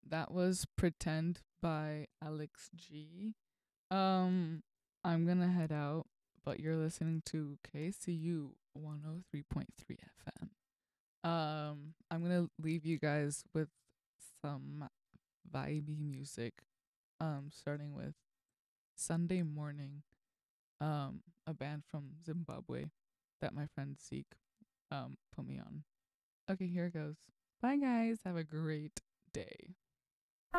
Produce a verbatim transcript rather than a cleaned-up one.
That was Pretend by Alex G. Um, I'm gonna head out, but you're listening to K C U one oh three point three F M. Um, I'm gonna leave you guys with some vibey music. Um, starting with Sunday Morning, um, a band from Zimbabwe that my friend Zeke um put me on. Okay, here it goes. Bye guys. Have a great day.